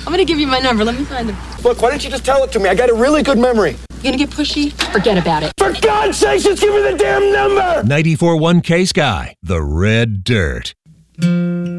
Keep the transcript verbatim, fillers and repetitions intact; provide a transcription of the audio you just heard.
I'm gonna give you my number. Let me find him. Look, why don't you just tell it to me? I got a really good memory. You gonna get pushy? Forget about it. For God's sake, just give me the damn number! ninety-four point one K Sky, the Red Dirt.